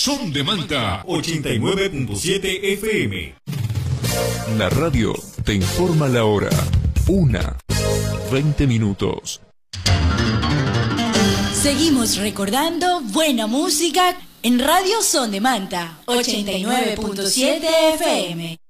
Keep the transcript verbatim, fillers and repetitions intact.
Son de Manta ochenta y nueve punto siete F M. La radio te informa la hora. Una, veinte minutos. Seguimos recordando buena música en Radio Son de Manta ochenta y nueve punto siete F M.